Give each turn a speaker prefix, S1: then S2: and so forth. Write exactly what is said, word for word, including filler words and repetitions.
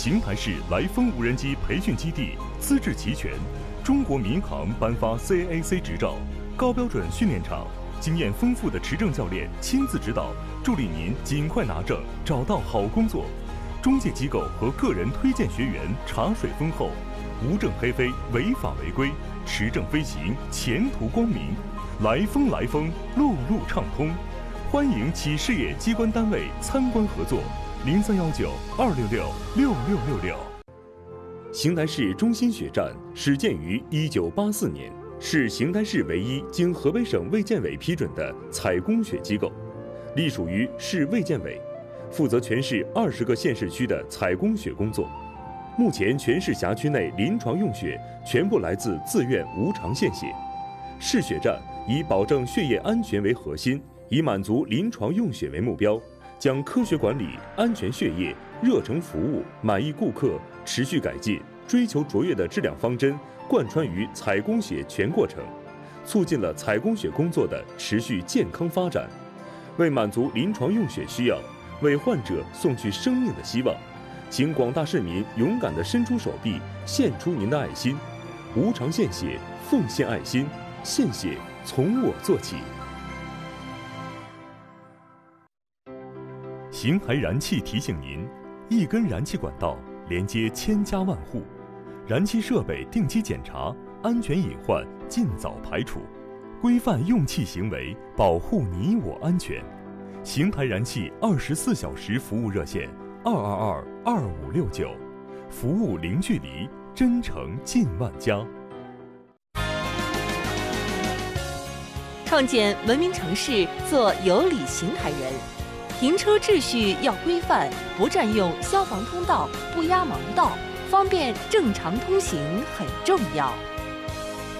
S1: 邢台市来风无人机培训基地资质齐全，中国民航颁发 C A A C 执照，高标准训练场，经验丰富的持证教练亲自指导，助力您尽快拿证，找到好工作。中介机构和个人推荐学员茶水丰厚，无证黑飞，违法违规，持证飞行，前途光明。来风来风，路路畅通。欢迎企事业机关单位参观合作，零三幺九二六六六六六六。邢台市中心血站始建于一九八四年，是邢台市唯一经河北省卫健委批准的采供血机构，隶属于市卫健委，负责全市二十个县市区的采供血工作。目前全市辖区内临床用血全部来自自愿无偿献血。市血站以保证血液安全为核心，以满足临床用血为目标，将科学管理、安全血液、热诚服务、满意顾客、持续改进、追求卓越的质量方针贯穿于采供血全过程，促进了采供血工作的持续健康发展。为满足临床用血需要，为患者送去生命的希望，请广大市民勇敢地伸出手臂，献出您的爱心，无偿献血，奉献爱心，献血从我做起。邢台燃气提醒您，一根燃气管道连接千家万户，燃气设备定期检查，安全隐患尽早排除，规范用气行为，保护你我安全。邢台燃气二十四小时服务热线二二二二五六九，服务零距离，真诚近万家。
S2: 创建文明城市，做有礼邢台人。停车秩序要规范，不占用消防通道，不压盲道，方便正常通行很重要。